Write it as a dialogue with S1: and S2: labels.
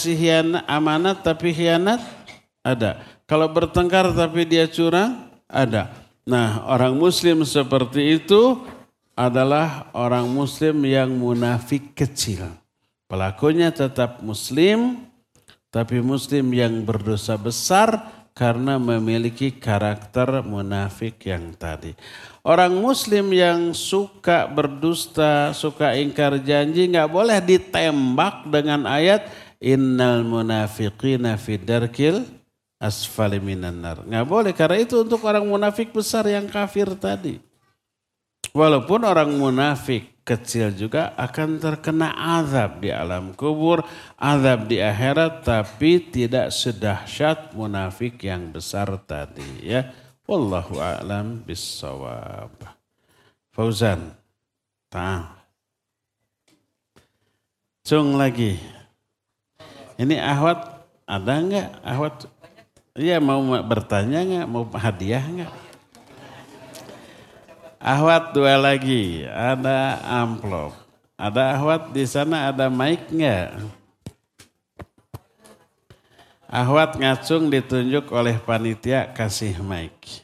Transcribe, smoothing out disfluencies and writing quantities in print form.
S1: ngasih amanat tapi khianat? Ada. Kalau bertengkar tapi dia curang? Ada. Nah, orang muslim seperti itu adalah orang muslim yang munafik kecil. Pelakunya tetap muslim, tapi muslim yang berdosa besar karena memiliki karakter munafik yang tadi. Orang muslim yang suka berdusta, suka ingkar janji, nggak boleh ditembak dengan ayat innal munafiqina fi darkil asfali minan nar. Nggak boleh, karena itu untuk orang munafik besar yang kafir tadi. Walaupun orang munafik kecil juga akan terkena azab di alam kubur, azab di akhirat, tapi tidak sedahsyat munafik yang besar tadi ya. Wallahu a'lam bissawab. Fauzan. Cung lagi. Ini Ahwat ada enggak? Ahwat iya mau bertanya enggak? Mau hadiah enggak? Ahwat dua lagi, ada amplop. Ada Ahwat di sana, ada mic enggak? Ahwat ngacung ditunjuk oleh panitia kasih mic.